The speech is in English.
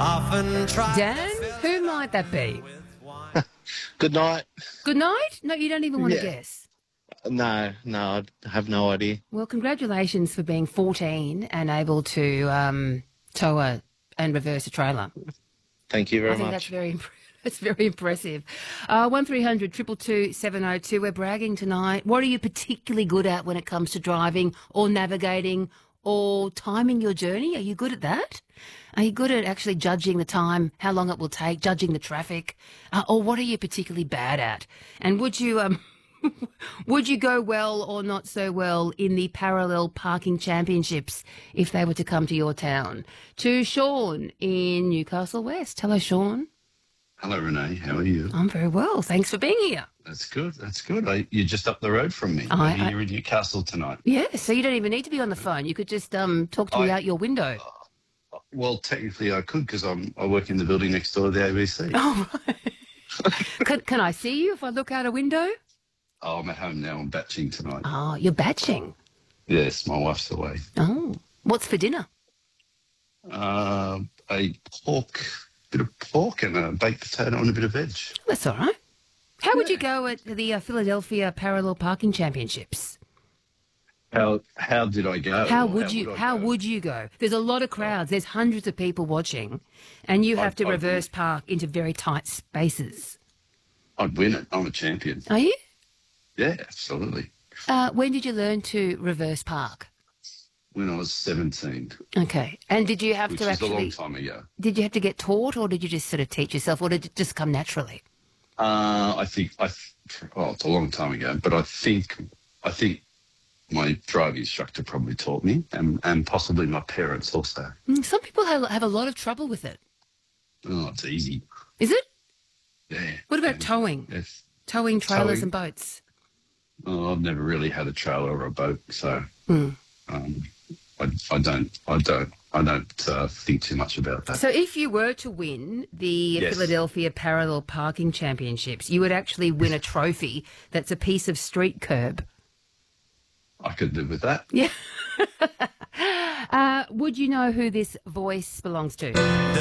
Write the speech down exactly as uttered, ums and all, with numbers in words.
Dan, who might that be? Good night. Good night? No, you don't even want Yeah. to guess. No, no, I have no idea. Well, congratulations for being fourteen and able to um, tow a, and reverse a trailer. Thank you very I think much. that's very imp- that's very impressive. Uh, one three hundred two two two seven oh two. We're bragging tonight. What are you particularly good at when it comes to driving or navigating or timing your journey? Are you good at that? Are you good at actually judging the time, how long it will take, judging the traffic? Uh, or what are you particularly bad at? And would you um, would you go well or not so well in the parallel parking championships if they were to come to your town? To Sean in Newcastle West. Hello, Sean. Hello, Renee. How are you? I'm very well. Thanks for being here. That's good. That's good. I, you're just up the road from me. I- Maybe I- you're in Newcastle tonight. Yeah, so you don't even need to be on the phone. You could just um, talk to me I- out your window. Well, technically I could because I'm I work in the building next door to the A B C. Oh, right. can, can I see you if I look out a window? Oh, I'm at home now. I'm batching tonight. Oh, you're batching. Yes, my wife's away. Oh, what's for dinner? Uh, a pork, bit of pork and a baked potato and a bit of veg. That's all right. How would you go at the uh, Philadelphia Parallel Parking Championships? How how did I go? How Or would you? I How go? would you go? There's a lot of crowds. There's hundreds of people watching, and you have I'd- to I'd reverse win. park into very tight spaces. I'd win it. I'm a champion. Are you? Yeah, absolutely. Uh, when did you learn to reverse park? When I was seventeen, Okay, and did you have which to is a long actually? time ago. Did you have to get taught, or did you just sort of teach yourself, or did it just come naturally? Uh, I think I. th- Oh, it's a long time ago, but I think I think my driving instructor probably taught me, and, and possibly my parents also. Mm, Some people have, have a lot of trouble with it. Oh, it's easy. Is it? Yeah. What about And towing? It's, Towing trailers Towing. and boats. oh, I've never really had a trailer or a boat, so Mm. um, I, I don't I don't I don't uh, think too much about that. So if you were to win the Yes. Philadelphia Parallel Parking Championships, you would actually win a trophy that's a piece of street curb. I could live with that. Yeah. uh, would you know who this voice belongs to? The